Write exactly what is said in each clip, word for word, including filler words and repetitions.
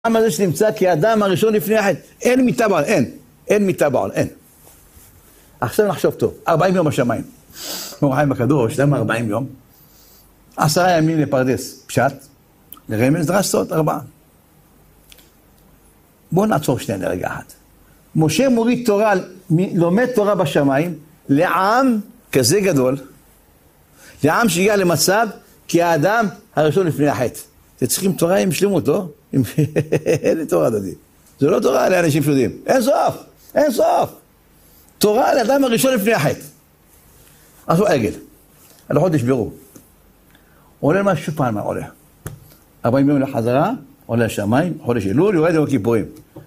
העם הזה שנמצא כאדם הראשון לפני החטא, אין מיטה בעולם, אין, אין מיטה בעולם, אין. עכשיו נחשוב טוב, ארבעים יום בשמיים. כמו חיים בקדוש, למה ארבעים יום? עשרה ימים לפרדס, פשט, לרמז דרסות, ארבעה. בואו נעצור שנייה לרגע אחד. משה מוריד תורה, לומד תורה בשמיים, לעם כזה גדול, לעם שהגיע למצב כאדם הראשון לפני החטא. זה צריכים תורה עם שלמות, לא? אין לי תורה דודי. זה לא תורה לאנשים פשוטים. אין סוף, אין סוף. תורה לאדם הראשון לפני החטא. עשו עגל. הלוחות נשברו. עולה מה שוב פעם מה עולה. ארבעים יום לחזרה, עולה לשמיים, חודש אלול, יורד יום הכיפורים.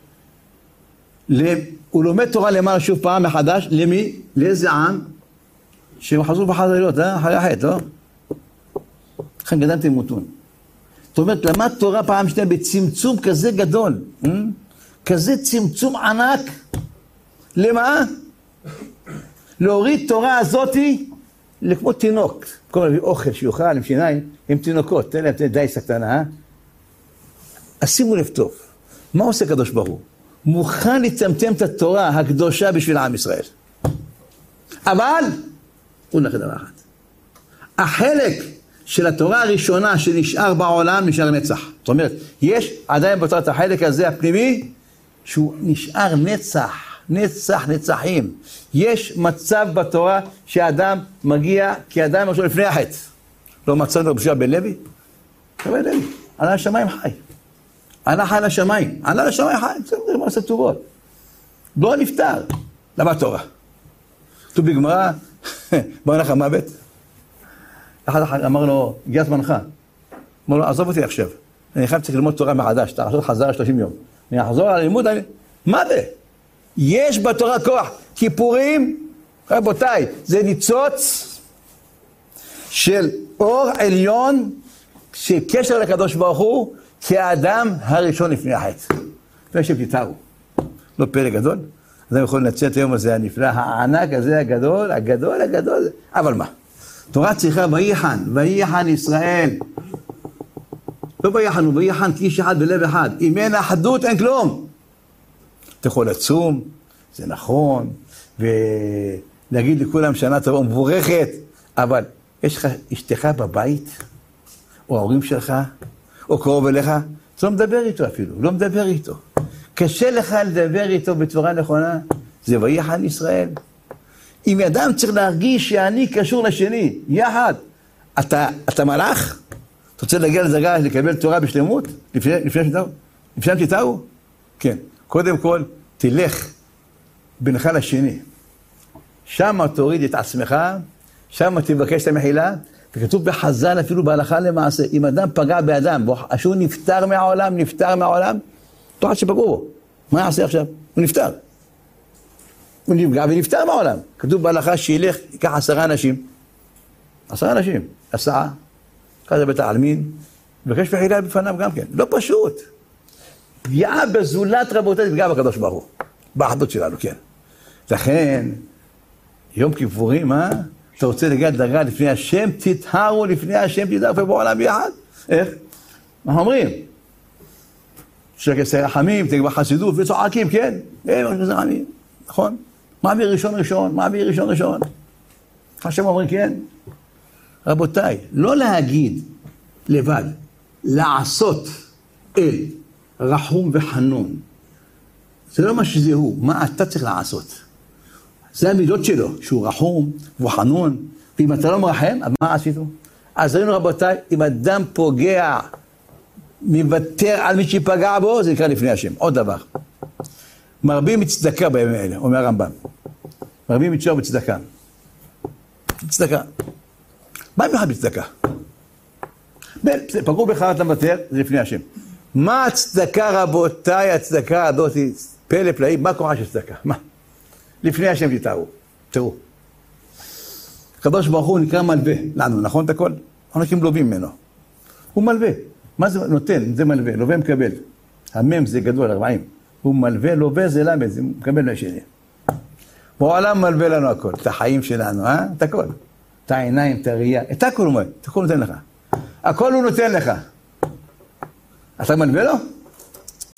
הוא לומד תורה למעלה שוב פעם מחדש, למי? לאיזה עם? שהם חזרו בחזרות, אה? אחרי החטא, לא? לכן גדלתם מותון. זאת אומרת, למד תורה פעם שנייה בצמצום כזה גדול. אה? כזה צמצום ענק. למה? להוריד תורה הזאתי לכמו תינוק. כל מביא אוכל שיוכל עם שיניים, עם תינוקות. תן להם דייסה קטנה, אה? אז שימו לב טוב. מה עושה הקדוש ברוך הוא? מוכן לצמצם את התורה הקדושה בשביל עם ישראל. אבל, הוא נחד דבר אחת. החלק של התורה הראשונה שנשאר בעולם נשאר נצח. זאת אומרת, יש עדיין בתורה את החלק הזה הפנימי, שהוא נשאר נצח, נצח, נצחים. יש מצב בתורה שאדם מגיע כאדם משהו לפני החטא. לא מצאנו בשביל בן לוי? בן לוי, עלה השמיים חי. עלה חי לשמיים, עלה לשמיים חי, זה מה עושה טובות. לא נפטר, למה תורה? כתוב בגמרא, בוא נלך המוות. אחד אחד אמר לו, הגיע זמנך. אמר לו, עזוב אותי עכשיו. אני חייב צריך ללמוד תורה מחדש, תחזור חזרה שלושים יום. אני אחזור על הלימוד, אני... מה זה? יש בתורה כוח. כיפורים, רבותיי, זה ניצוץ של אור עליון, של קשר לקדוש ברוך הוא, כאדם הראשון לפני החטא. לפני שהם תתארו. לא פלא גדול. אדם יכול לנצל את היום הזה הנפלא, הענק הזה הגדול, הגדול, הגדול. אבל מה? תורה צריכה וייחן, וייחן ישראל. לא וייחן, הוא וייחן כאיש אחד בלב אחד. אם אין אחדות, אין כלום. אתה יכול לצום, זה נכון, ולהגיד לכולם שנה טובה ומבורכת, אבל יש לך אשתך בבית, או ההורים שלך, או קרוב אליך, אתה לא מדבר איתו אפילו, לא מדבר איתו. קשה לך לדבר איתו בצורה נכונה, זה וייחן ישראל. אם אדם צריך להרגיש שאני קשור לשני, יחד, אתה, אתה מלאך? אתה רוצה להגיע לדרגה לקבל תורה בשלמות? לפני, לפני שתתאו? לפני שתתאו? כן. קודם כל, תלך בינך לשני. שם תוריד את עצמך, שם תבקש את המחילה, וכתוב בחז"ל אפילו בהלכה למעשה, אם אדם פגע באדם, שהוא נפטר מהעולם, נפטר מהעולם, תוכל שפגעו בו. מה יעשה עכשיו? הוא נפטר. הוא נפגע ונפטר מהעולם. כתוב בהלכה שילך, ייקח עשרה אנשים, עשרה אנשים, הסעה, כזה בית העלמין, ובקש מחילה בפניו גם כן. לא פשוט. פגיעה בזולת רבותיי, פגיעה בקדוש ברוך הוא. באחדות שלנו, כן. לכן, יום כיפורים, אה? אתה רוצה להגיע לדרגה לפני השם, תתהרו לפני השם, תתהרו בעולם ביחד. איך? מה אומרים? שקס רחמים, תגבה חסידות וצועקים, כן? אין, שקס רחמים, נכון? מעביר ראשון ראשון, מעביר ראשון ראשון. השם אומרים, כן? רבותיי, לא להגיד לבד, לעשות אל רחום וחנון. זה לא מה שזה הוא, מה אתה צריך לעשות. זה המידות שלו, שהוא רחום וחנון, ואם אתה לא מרחם, אז מה עשיתו? אז ראינו רבותיי, אם אדם פוגע, מוותר על מי שיפגע בו, זה נקרא לפני השם. עוד דבר. מרבים מצדקה בימים האלה, אומר הרמב"ם. מרבים מצדקה בצדקה. צדקה. מה בכלל בצדקה? פגעו בך אתה מוותר, זה לפני השם. מה הצדקה רבותיי, הצדקה הזאת, פלא פלאים, מה כוחה של צדקה? מה? לפני השם תתארו, תראו. הקדוש ברוך הוא נקרא מלווה, לנו, נכון את הכל? אנחנו נקים לובים ממנו. הוא מלווה. מה זה נותן? זה מלווה, לווה מקבל. המם זה גדול, ארבעים. הוא מלווה, לווה זה למד, זה מקבל מהשני. בעולם מלווה לנו הכל, את החיים שלנו, אה? את הכל. את העיניים, את הראייה, את הכל הוא מלווה, את הכל נותן לך. הכל הוא נותן לך. אתה מלווה לו?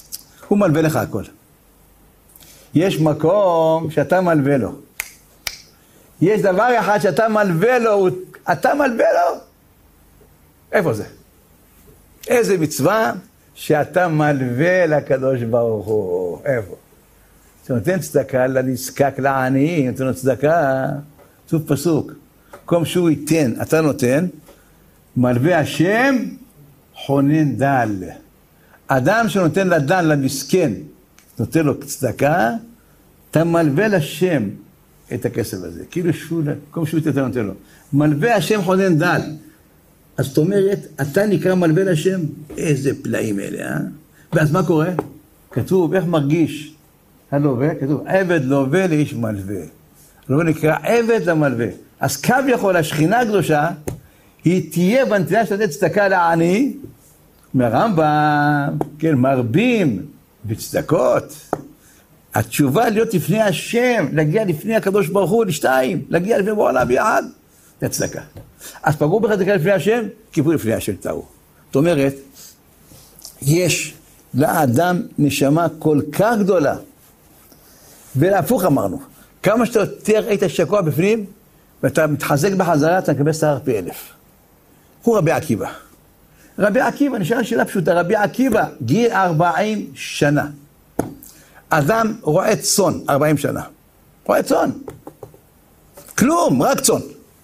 הוא מלווה לך הכל. יש מקום שאתה מלווה לו. יש דבר אחד שאתה מלווה לו, אתה מלווה לו? איפה זה? איזה מצווה שאתה מלווה לקדוש ברוך הוא? איפה? אתה נותן צדקה לנזקק, לעניים, אתה נותן צדקה, סוף פסוק. כל שהוא ייתן, אתה נותן, מלווה השם, חונן דל. אדם שנותן לדן, למסכן, נותן לו צדקה, אתה מלווה לשם את הכסף הזה. כאילו שהוא, כל שהוא ייתן, אתה נותן לו. מלווה השם, חונן דל. אז זאת אומרת, אתה נקרא מלווה לשם, איזה פלאים אלה, אה? ואז מה קורה? כתוב, איך מרגיש הלווה? כתוב, עבד לווה לאיש מלווה. הלווה נקרא עבד למלווה. אז כביכול השכינה הקדושה, היא תהיה בנתינה שתתת צדקה לעני, מהרמב"ם, כן, מרבים בצדקות. התשובה להיות לפני השם, להגיע לפני הקדוש ברוך הוא, לשתיים, להגיע לפני בעולם ביחד, זה צדקה. אז פגעו בך צדקה לפני השם, קיבלו לפני השם טעו. זאת אומרת, יש לאדם נשמה כל כך גדולה, ולהפוך אמרנו, כמה שאתה יותר היית שקוע בפנים, ואתה מתחזק בחזרה, אתה מקבל שכר פי אלף. הוא רבי עקיבא. רבי עקיבא, נשאלה שאלה פשוטה, רבי עקיבא, גיל ארבעים שנה. אדם רואה צאן, ארבעים שנה. רואה צאן. כלום, רק צאן.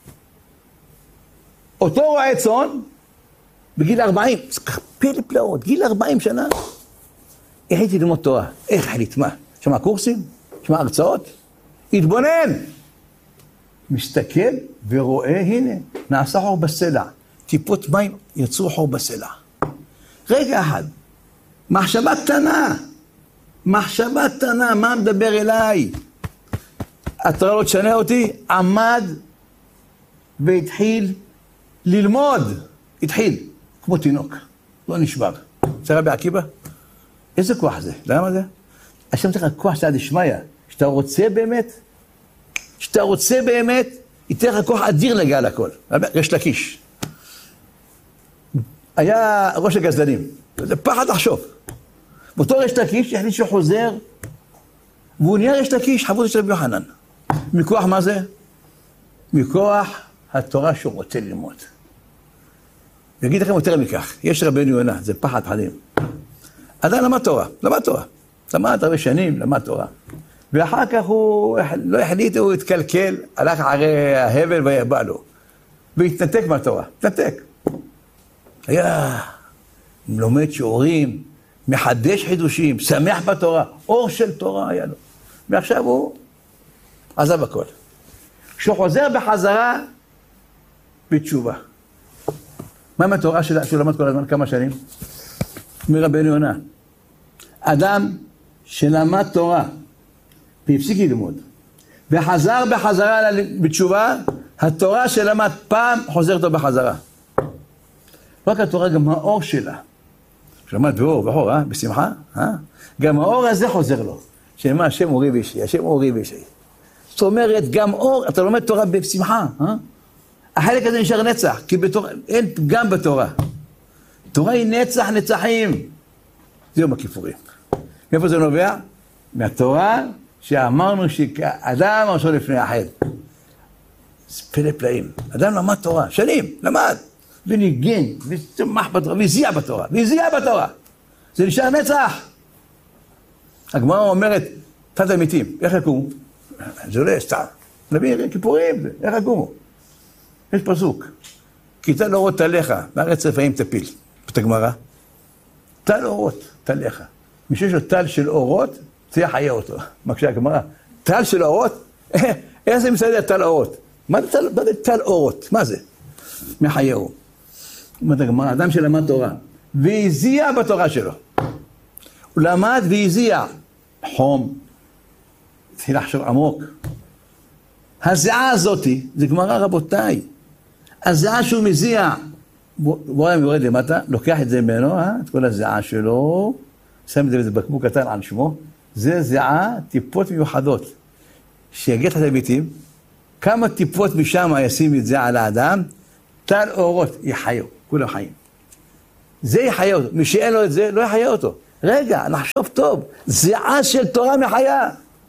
אותו רואה צאן, בגיל ארבעים, פלא פלאות, גיל ארבעים שנה. איך הייתי ללמוד תורה? איך החליט? מה? שמע קורסים? שמע הרצאות? התבונן! מסתכל ורואה, הנה, נעשה חור בסלע. טיפות מים יצרו חור בסלע. רגע אחד, מחשבה קטנה, מחשבה קטנה, מה מדבר אליי? אתה לא תשנה אותי, עמד והתחיל ללמוד. התחיל, כמו תינוק, לא נשבר. זה רבי עקיבא? איזה כוח זה? למה זה? השם צריך כוח שעד ישמעיה. שאתה רוצה באמת, שאתה רוצה באמת, ייתן לך כוח אדיר להגיע לכל. ריש לקיש. היה ראש הגזלנים. זה פחד לחשוב. באותו ריש לקיש החליט שהוא חוזר, והוא נהיה ריש לקיש, חבוד של רבי יוחנן. מכוח מה זה? מכוח התורה שהוא רוצה ללמוד. אגיד לכם יותר מכך, יש רבנו יונה, זה פחד פחדים. אדם למד תורה, למד תורה. למד הרבה שנים, למד תורה. ואחר כך הוא לא החליט, הוא התקלקל, הלך אחרי ההבל ויבא לו. והתנתק מהתורה, התנתק. היה לומד שיעורים, מחדש חידושים, שמח בתורה, אור של תורה היה לו. ועכשיו הוא עזב הכל. כשהוא חוזר בחזרה, בתשובה. מה עם התורה שהוא למד כל הזמן? כמה שנים? מרבנו יונה. אדם שלמד תורה, והפסיק ללמוד, וחזר בחזרה בתשובה, התורה שלמד פעם חוזר אותו בחזרה. רק התורה, גם האור שלה, שלמד באור, באור, אה? בשמחה, אה? גם האור הזה חוזר לו, שמה השם אורי וישי, השם אורי וישי. זאת אומרת, גם אור, אתה לומד תורה בשמחה, אה? החלק הזה נשאר נצח, כי בתורה, אין פגם בתורה. תורה היא נצח נצחים. זה יום הכיפורים. מאיפה זה נובע? מהתורה שאמרנו שאדם הראשון לפני החטא. זה פלא פלאים. אדם למד תורה, שנים, למד. וניגן, וצמח בתורה, והזיע בתורה, והזיע בתורה. זה נשאר נצח. הגמרא אומרת, תת המתים, איך יקומו? זה לא סתם. נביא כיפורים, איך יקומו? יש פסוק, כי תל אורות תליך, בארץ רפאים תפיל. את הגמרא, תל אורות תליך. מי שיש לו תל של אורות, זה יחיה אותו. מקשה הגמרא, תל של אורות? איך זה מסדר תל אורות? מה זה תל, מה זה תל אורות? מה זה? מחייהו. אומרת הגמרא, אדם שלמד תורה, והזיע בתורה שלו. הוא למד והזיע. חום, התחיל לחשוב עמוק. הזיעה הזאת, זה גמרא רבותיי, הזיעה שהוא מזיע, בוא ראה יורד למטה, לוקח את זה ממנו, אה? את כל הזיעה שלו, שם את זה בבקבוק קטן על שמו, זה זיעה, טיפות מיוחדות, שיגיע את הביתים, כמה טיפות משם ישים את זה על האדם, תל אורות יחיו, כולם חיים. זה יחיה אותו, מי שאין לו את זה, לא יחיה אותו. רגע, נחשוב טוב, זיעה של תורה מחיה.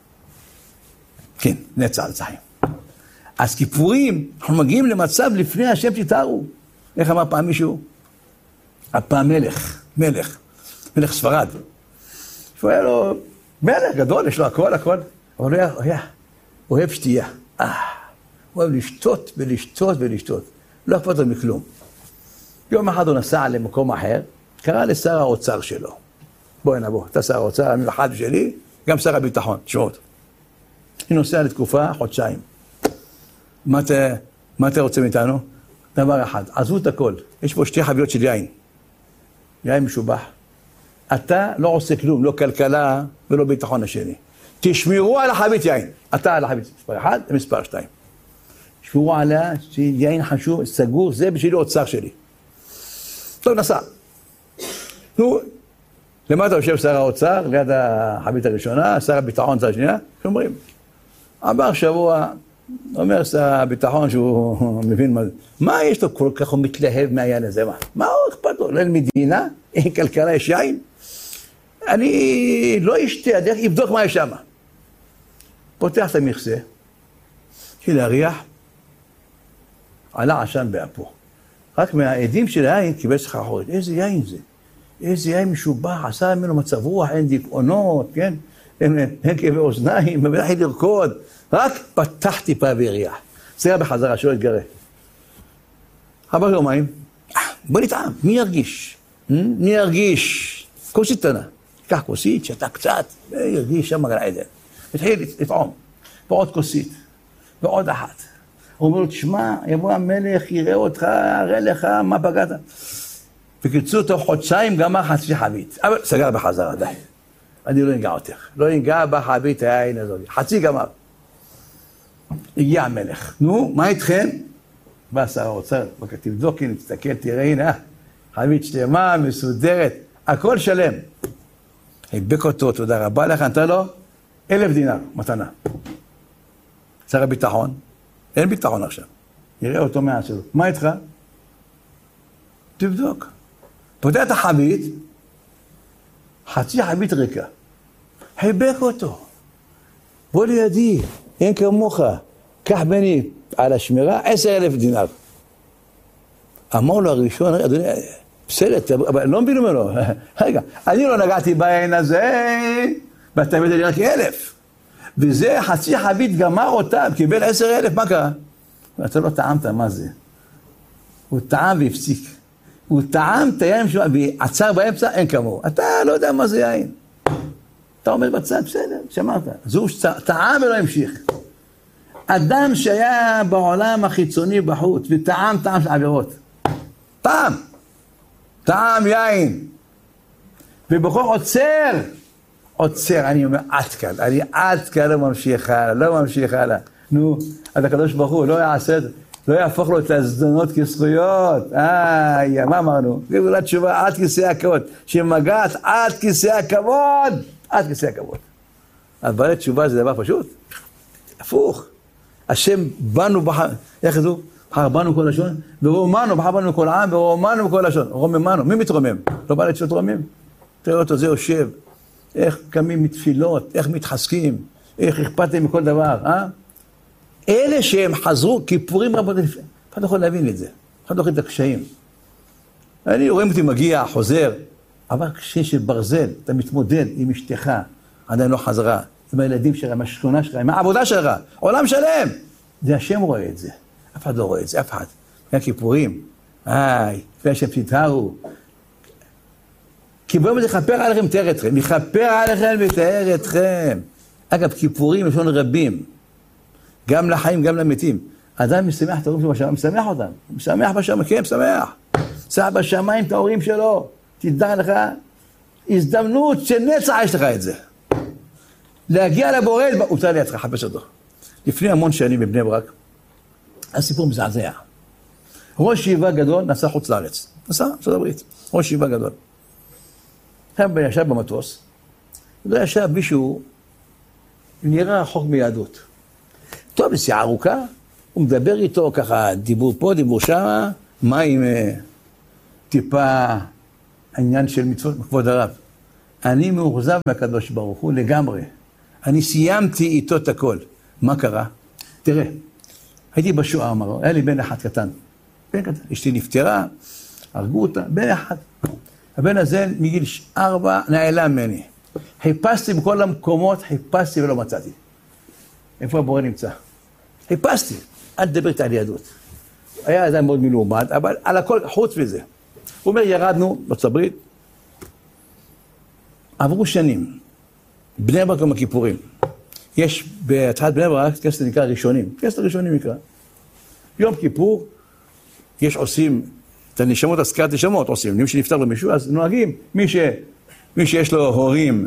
כן, נצא לצחים. אז כיפורים, אנחנו מגיעים למצב לפני השם תתארו. איך אמר פעם מישהו? הפעם מלך, מלך, מלך ספרד. שהוא היה לו מלך גדול, יש לו הכל, הכל. אבל הוא היה, הוא היה, הוא אוהב שתייה. אה, הוא אוהב לשתות ולשתות ולשתות. לא אכפת לו מכלום. יום אחד הוא נסע למקום אחר, קרא לשר האוצר שלו. בואי נבוא, אתה שר האוצר, המיוחד שלי, גם שר הביטחון, תשמעו אותו. אני נוסע לתקופה, חודשיים. מה אתה, מה אתה רוצה מאיתנו? דבר אחד, עזבו את הכל. יש פה שתי חביות של יין. יין משובח. אתה לא עושה כלום, לא כלכלה ולא ביטחון השני. תשמרו על החבית יין. אתה על החבית מספר אחד ומספר שתיים. תשמרו עליה, שיין חשוב, סגור, זה בשביל האוצר שלי. טוב, נסע. נו, למטה יושב שר האוצר, ליד החבית הראשונה, שר הביטחון צד השנייה, שאומרים. עבר שבוע, אומר שר הביטחון שהוא מבין מה זה. מה יש לו כל כך הוא מתלהב מהיין הזה? מה, מה הוא אכפת לו? לא מדינה? אין כלכלה, יש יין? אני לא אשתה, הדרך יבדוק מה יש שם. פותח את המכסה, התחיל להריח, עלה עשן באפו. רק מהעדים של היין קיבל שכר אחורית. איזה יין זה? איזה יין משובח, עשה ממנו מצב רוח, אין דיכאונות, כן? אין כאבי אוזניים, מלאכי לרקוד. רק פתחתי פה והריח. זה בחזרה, שלא יתגרה. עבר יומיים, בוא נטעם, מי ירגיש? מי ירגיש? כוסית קטנה. קח כוסית, שתה קצת, וירגיש שם גן עדן. התחיל לטעום. ועוד כוסית, ועוד אחת. הוא אומר לו, תשמע, יבוא המלך, יראה אותך, יראה לך, מה פגעת? בקיצור, תוך חודשיים גמר חצי חבית. אבל סגר בחזרה, די. אני לא אנגע אותך. לא אנגע בחבית העין הזאת. חצי גמר. הגיע המלך. נו, מה איתכן? בא שר האוצר, בקה תבדוק, הנה, תסתכל, תראה, הנה, חבית שלמה, מסודרת, הכל שלם. חיבק אותו, תודה רבה לך, נתן לו אלף דינר, מתנה. שר הביטחון, אין ביטחון עכשיו. יראה אותו מהעשור. מה איתך? תבדוק. פותח את החבית, חצי חבית ריקה. חיבק אותו. בוא לידי, אין כמוך. קח בני על השמירה, עשר אלף דינר. אמר לו הראשון, אדוני, בסדר, אבל לא מבינו ממנו. רגע, אני לא נגעתי בעין הזה, ואתה הבאת לי רק אלף. וזה חצי חבית גמר אותה, קיבל עשר אלף, מה קרה? אתה לא טעמת מה זה. הוא טעם והפסיק. הוא טעם את היין שלו, ועצר באמצע, אין כמוהו. אתה לא יודע מה זה יין. אתה עומד בצד, בסדר, שמעת. אז הוא טעם ולא המשיך. אדם שהיה בעולם החיצוני בחוץ, וטעם טעם של עבירות. טעם. טעם יין. ובכל עוצר, עוצר, אני אומר, עד כאן, אני עד כאן לא ממשיך הלאה, לא ממשיך הלאה. נו, אז הקדוש ברוך הוא לא יעשה, לא יהפוך לו את הזדונות כזכויות. איי, מה אמרנו? גאולה תשובה, עד כיסא הכבוד. שמגעת עד כיסא הכבוד, עד כיסא הכבוד. אז בעלי תשובה זה דבר פשוט. הפוך. השם בנו בחר, איך זה? בחר בנו כל לשון, ורומנו, בחר בנו כל העם, ורומנו כל לשון. רוממנו, מי מתרומם? לא בעלי תשובות רומם. תראה אותו, זה יושב. איך קמים מתפילות, איך מתחזקים, איך אכפתם מכל דבר, אה? אלה שהם חזרו, כיפורים רבות לפני. אחד לא יכול להבין את זה. אחד לא יכול את הקשיים. אני רואים אותי מגיע, חוזר, אבל קשה של ברזל, אתה מתמודד עם אשתך, עדיין לא חזרה, עם הילדים שלך, עם השכונה שלך, עם העבודה שלך, עולם שלם. זה השם רואה את זה. אף אחד לא רואה את זה, אף אחד. היה כיפורים, איי, לפני השם תתארו. כיפורים זה יכפר עליכם, תאר אתכם, יכפר עליכם ותאר אתכם. אגב, כיפורים יש לנו רבים. גם לחיים, גם למתים. אדם משמח את ההורים שלו בשמיים, משמח אותם. משמח בשמיים, כן, משמח. שא בשמיים את ההורים שלו. תדע לך, הזדמנות של נצח יש לך את זה. להגיע לבורא, הוא תראה לידך, חפש אותו. לפני המון שנים בבני ברק, הסיפור מזעזע. ראש ישיבה גדול נסע חוץ לארץ. נסע, ארצות הברית. ראש ישיבה גדול. ישב במטוס, לא ישב מישהו, נראה רחוק מיהדות. טוב, נסיעה ארוכה, הוא מדבר איתו ככה, דיבור פה, דיבור שם, מה עם טיפה העניין של מצוות כבוד הרב. אני מאוכזב מהקדוש ברוך הוא לגמרי. אני סיימתי איתו את הכל. מה קרה? תראה, הייתי בשואה, אמרו, היה לי בן אחד קטן. בן קטן, אשתי נפטרה, הרגו אותה, בן אחד. הבן הזה מגיל ארבע נעלם ממני. חיפשתי בכל המקומות, חיפשתי ולא מצאתי. איפה הבורא נמצא? חיפשתי, אל תדבר איתה על יהדות. היה עדיין מאוד מלומד, אבל על הכל חוץ מזה. הוא אומר, ירדנו בארצות הברית, עברו שנים, בני ברק יום הכיפורים. יש בהתחלת בני ברק, כנסת נקרא ראשונים, כנסת הראשונים נקרא. יום כיפור, יש עושים, את הנשמות, הזכרת נשמות עושים, מי שנפטר למישהו, אז נוהגים, מי, ש, מי שיש לו הורים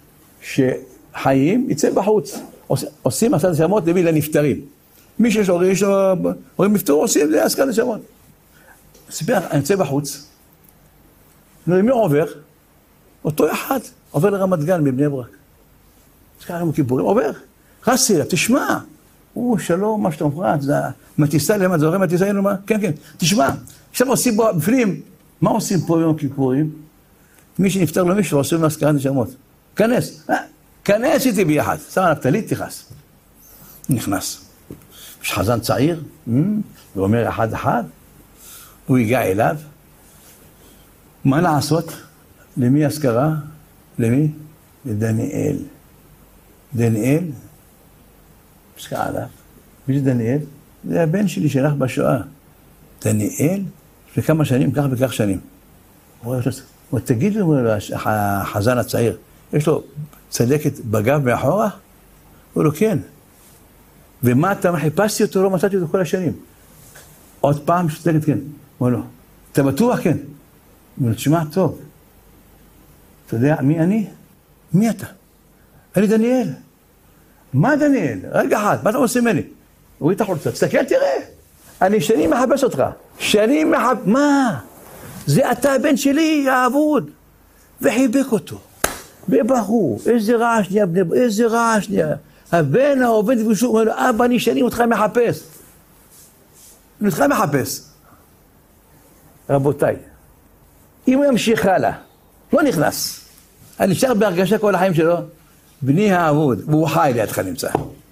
שחיים, יצא בחוץ. עושים, עושים הזכרת נשמות למי? לנפטרים. מי שיש לו הורים, יש לו הורים נפטרו, עושים להזכרת נשמות. סיפר, אני יוצא בחוץ, מי עובר? אותו אחד, עובר לרמת גן מבני ברק. זכר יום הכיפורים, עובר. רצתי אליו, תשמע. הוא, שלום, מה שאתה אומר, מטיסה למה, זה הורים מטיסה, אין לו מה? כן, כן, תשמע. עכשיו עושים פה, בפנים, מה עושים פה יום הכיפורים? מי שנפטר לו מישהו, עושים להזכרת נשמות. כנס, כנס איתי ביחד. שם עליו טלית, תכנס. נכנס. יש חזן צעיר, הוא אומר אחד אחד, הוא הגיע אליו. מה לעשות? למי הזכרה? למי? לדניאל. דניאל, פסקה עליו. מי זה דניאל? זה הבן שלי שהלך בשואה. דניאל, לפני כמה שנים, כך וכך שנים. הוא אומר, תגיד לו, החזן הצעיר, יש לו צדקת בגב מאחורה? הוא אומר לו, כן. ומה אתה חיפשתי אותו, לא מצאתי אותו כל השנים. עוד פעם שצדקת, כן. הוא אומר לו, אתה בטוח? כן. הוא אומר, תשמע טוב. אתה יודע מי אני? מי אתה? אני דניאל. מה דניאל? רגע אחד, מה אתה עושה ממני? הוא איתך חולצה, תסתכל, תראה. אני שנים מחפש אותך. שנים מחפש... מה? זה אתה הבן שלי, האבוד. וחיבק אותו. ובחור, איזה רעש נהיה, איזה רעש נהיה. הבן העובד ושוב, אומר לו, אבא, אני שנים אותך מחפש. אני אותך מחפש. רבותיי, אם הוא ימשיך הלאה, לא נכנס. אני נשאר בהרגשה כל החיים שלו, בני האבוד, והוא חי לידך נמצא.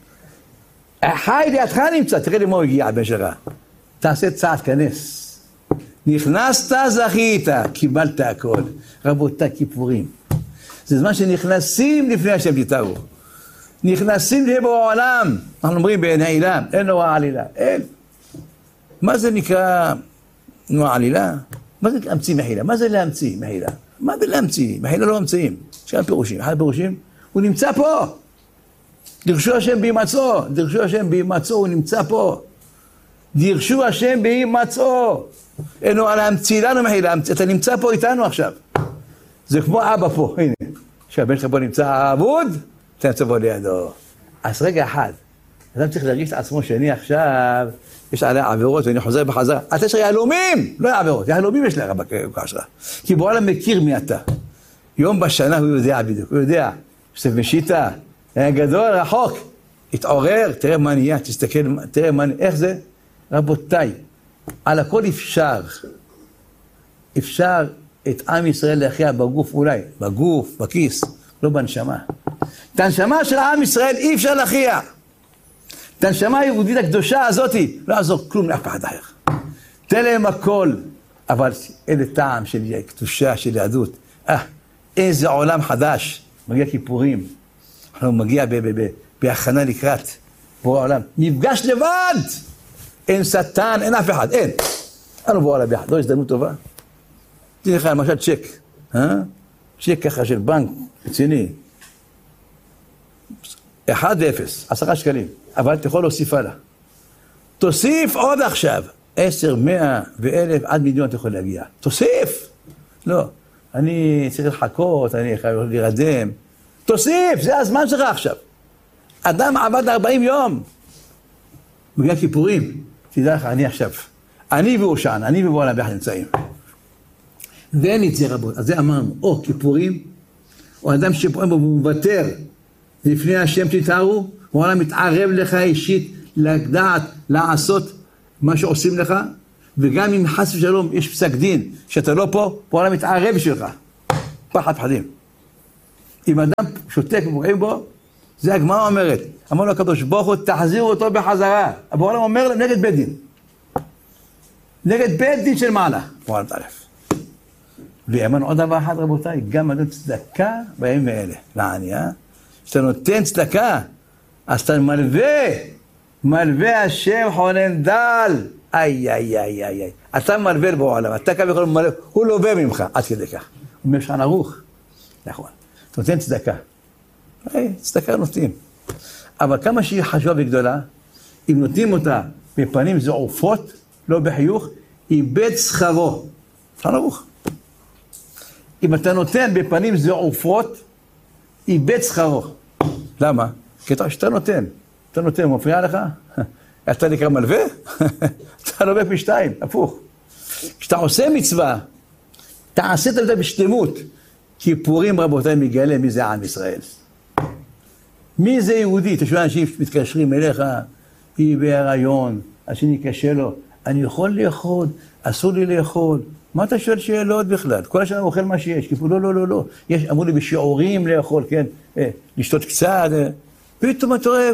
חי לידך נמצא, תראה לי מה הוא הגיע, הבן שלך. תעשה צעד, כנס. נכנסת, זכית, קיבלת הכל. רבותיי, כיפורים. זה זמן שנכנסים לפני השם תתארו. נכנסים לפני בעולם. אנחנו אומרים בנעילה, אין נורא עלילה, אין. מה זה נקרא נורא עלילה? מה זה להמציא מחילה? מה זה להמציא מחילה? מה זה להמציא? מחילה לא ממציאים. יש כמה פירושים. אחד הפירושים, הוא נמצא פה. דרשו השם בהימצאו. דרשו השם בהימצאו, הוא נמצא פה. דרשו השם בהימצאו. אינו להמציא לנו מחילה. אתה נמצא פה איתנו עכשיו. זה כמו אבא פה. הנה. שהבן שלך פה נמצא אבוד, אתה נמצא פה לידו. אז רגע אחד. אדם צריך להרגיש את עצמו שאני עכשיו, יש עליה עבירות ואני חוזר בחזרה. אתה יש לך יהלומים, לא עבירות, יהלומים יש לך בקועה שלך. כי בעולם מכיר מי אתה. יום בשנה הוא יודע בדיוק, הוא יודע. שתף משיטה, היה גדול, רחוק. התעורר, תראה מה נהיה, תסתכל, תראה מה נהיה, איך זה? רבותיי, על הכל אפשר. אפשר את עם ישראל להכריע בגוף אולי, בגוף, בכיס, לא בנשמה. את הנשמה של עם ישראל אי אפשר להכריע. את הנשמה היהודית הקדושה הזאת, לא יעזור כלום לאף אחד אחר. תן להם הכל, אבל איזה טעם של קדושה, של יהדות. אה, איזה עולם חדש. מגיע כיפורים. אנחנו מגיע בהכנה לקראת בורא העולם. נפגש לבד! אין שטן, אין אף אחד, אין. אנו בורא העולם ביחד, לא הזדמנות טובה. תראה לך למשל צ'ק, אה? צ'ק ככה של בנק רציני. אחד ואפס, עשרה שקלים. אבל אתה יכול להוסיף הלאה. תוסיף עוד עכשיו. עשר, מאה ואלף, עד מיליון אתה יכול להגיע. תוסיף! לא. אני צריך לחכות, אני חייב להירדם. תוסיף! זה הזמן שלך עכשיו. אדם עבד ארבעים יום. מגיע כיפורים. תדע לך, אני עכשיו. אני והושען, אני ובעולם ביחד נמצאים. ואין את זה רבות. אז זה אמרנו, או כיפורים, או אדם שפועם בו ומוותר. לפני השם תתארו, הוא עולם מתערב לך אישית לדעת, לעשות מה שעושים לך, וגם אם חס ושלום יש פסק דין שאתה לא פה, הוא עולם מתערב שלך. פחד פחדים. אם אדם שותק ופוגעים בו, זה הגמרא אומרת. אמר לו הקדוש ברוך הוא, תחזירו אותו בחזרה. הבורא עולם אומר להם נגד בית דין. נגד בית דין של מעלה. בורא עולם תערף. ואמרנו עוד דבר אחד רבותיי, גם אדם צדקה בימים האלה. לעני, אה? כשאתה נותן צדקה, אז אתה מלווה. מלווה השם חונן דל. איי, איי, איי, איי, איי. אתה מלווה לבורא עולם. אתה כביכול מלווה, הוא לווה ממך. עד כדי כך. הוא אומר שולחן ערוך. נכון. אתה נותן צדקה. היי, צדקה נותנים. אבל כמה שהיא חשובה וגדולה, אם נותנים אותה בפנים זעופות, לא בחיוך, איבד שכרו. שולחן ערוך. אם אתה נותן בפנים זעופות, איבד שכרו. למה? כי אתה שאתה נותן. אתה נותן, הוא מפריע לך? אתה נקרא מלווה? אתה לווה פי שתיים, הפוך. כשאתה עושה מצווה, תעשה את זה בשלמות. כיפורים רבותיי מגלה מי זה עם ישראל. מי זה יהודי? אתה שומע אנשים מתקשרים אליך, היא בהיריון, השני קשה לו, אני יכול לאכול, אסור לי לאכול. מה אתה שואל שאלות בכלל? כל השנה הוא אוכל מה שיש. כיפור, לא, לא, לא, לא. יש, אמרו לי בשיעורים לאכול, כן? אה, לשתות קצת. אה. פתאום אתה רואה,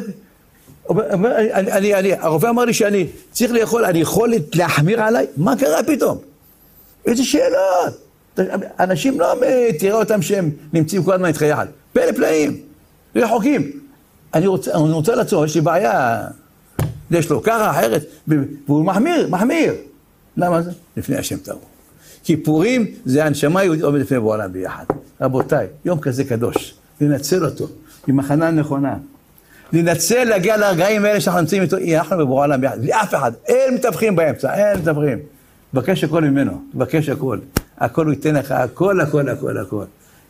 אני, אני, אני, הרופא אמר לי שאני צריך לאכול, אני יכול להחמיר עליי? מה קרה פתאום? איזה שאלות? אנשים לא תראה אותם שהם נמצאים כל הזמן איתך יחד. פלא פלאים, רחוקים. אני רוצה, אני רוצה לעצור, יש לי בעיה, יש לו ככה, אחרת, והוא מחמיר, מחמיר. למה זה? לפני השם טוב. כיפורים זה הנשמה היהודית עומד לפני בורא עולם ביחד. רבותיי, יום כזה קדוש, לנצל אותו, עם הכנה נכונה. לנצל להגיע לרגעים האלה שאנחנו נמצאים איתו, אנחנו בבורא עולם ביחד, בלי אף אחד, אין מתווכים באמצע, אין מתווכים. תבקש הכל ממנו, תבקש הכל. הכל הוא ייתן לך, הכל, הכל, הכל, הכל.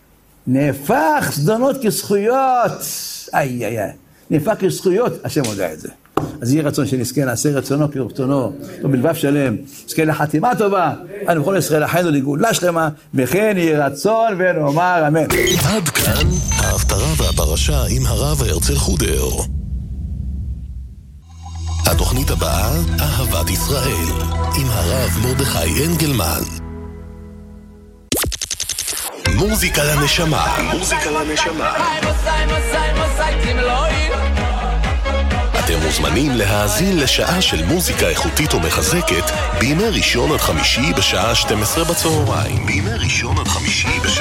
נהפך זדונות כזכויות. איי, איי, איי. נהפך כזכויות, השם יודע את זה. אז יהיה רצון שנזכה, נעשה רצונו כרצונו, בלבב שלם, נזכה לחתימה טובה, אנו בכל ישראל אחינו לגאולה שלמה, וכן יהי רצון ונאמר אמן. עד כאן ההפטרה והפרשה עם הרב הרצל חודר. התוכנית הבאה, אהבת ישראל, עם הרב מרדכי אנגלמן. מוזיקה לנשמה. מוזיקה לנשמה. אתם מוזמנים להאזין לשעה של מוזיקה איכותית ומחזקת בימי ראשון עד חמישי בשעה שתים עשרה בצהריים. בימי ראשון עד חמישי בשעה